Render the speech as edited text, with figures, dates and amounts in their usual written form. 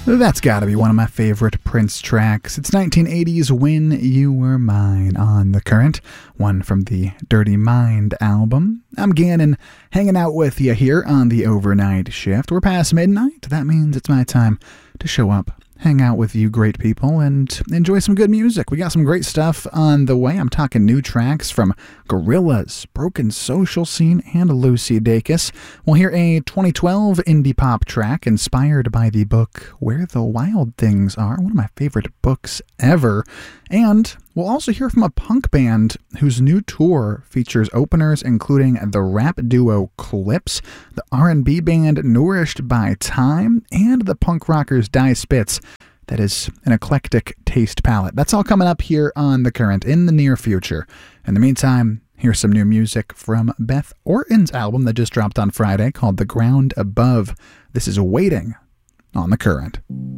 That's gotta be one of my favorite Prince tracks. It's 1980's When You Were Mine on The Current, one from the Dirty Mind album. I'm Gannon, hanging out with you here on the overnight shift. We're past midnight. That means it's my time to show up, hang out with you great people, and enjoy some good music. We got some great stuff on the way. I'm talking new tracks from Gorillaz, Broken Social Scene, and Lucy Dacus. We'll hear a 2012 indie pop track inspired by the book Where the Wild Things Are, one of my favorite books ever. And we'll also hear from a punk band whose new tour features openers including the rap duo Clips, the R&B band Nourished by Time, and the punk rockers Die Spitz. That is an eclectic taste palette. That's all coming up here on The Current in the near future. In the meantime, here's some new music from Beth Orton's album that just dropped on Friday called The Ground Above. This is Waiting on The Current.